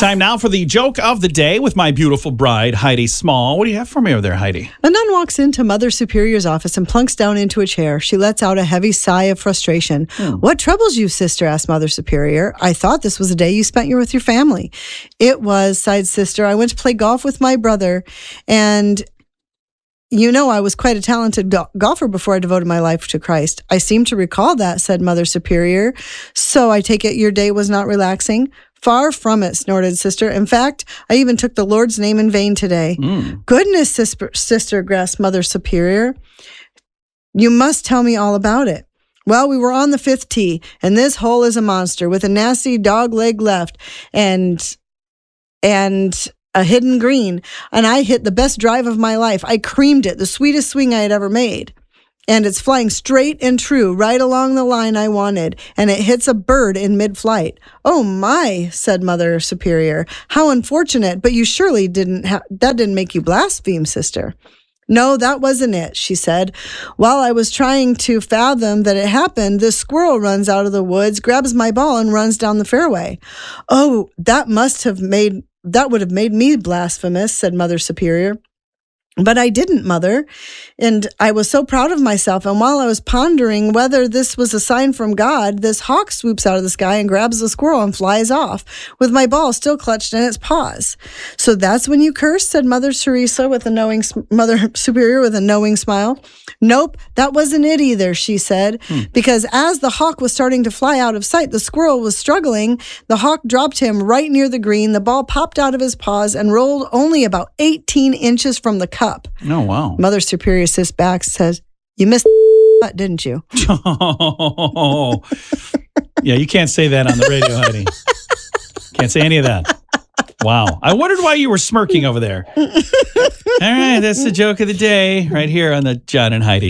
Time now for the joke of the day with my beautiful bride, Heidi Small. What do you have for me over there, Heidi? A nun walks into Mother Superior's office and plunks down into a chair. She lets out a heavy sigh of frustration. What troubles you, sister? Asked Mother Superior. I thought this was a day you spent with your family. It was, sighed Sister. I went to play golf with my brother, and I was quite a talented golfer before I devoted my life to Christ. I seem to recall that, said Mother Superior. So I take it your day was not relaxing? Far from it, snorted Sister. In fact, I even took the Lord's name in vain today. Goodness, Sister, gasped Mother Superior. You must tell me all about it. Well, we were on the 5th tee, and this hole is a monster with a nasty dog leg left and a hidden green, and I hit the best drive of my life. I creamed it, the sweetest swing I had ever made. And it's flying straight and true, right along the line I wanted, and it hits a bird in mid-flight. Oh my, said Mother Superior. How unfortunate, but you surely that didn't make you blaspheme, Sister. No, that wasn't it, she said. While I was trying to fathom that it happened, this squirrel runs out of the woods, grabs my ball, and runs down the fairway. Oh, that would have made me blasphemous, said Mother Superior. But I didn't, Mother, and I was so proud of myself. And while I was pondering whether this was a sign from God, this hawk swoops out of the sky and grabs the squirrel and flies off, with my ball still clutched in its paws. So that's when you cursed, said Mother Superior with a knowing smile. Nope, that wasn't it either, she said, because as the hawk was starting to fly out of sight, the squirrel was struggling. The hawk dropped him right near the green. The ball popped out of his paws and rolled only about 18 inches from the cup. Oh, wow. Mother Superior sits back, says, you missed that, didn't you? Oh, yeah, you can't say that on the radio, Heidi. Can't say any of that. Wow. I wondered why you were smirking over there. All right, that's the joke of the day right here on the John and Heidi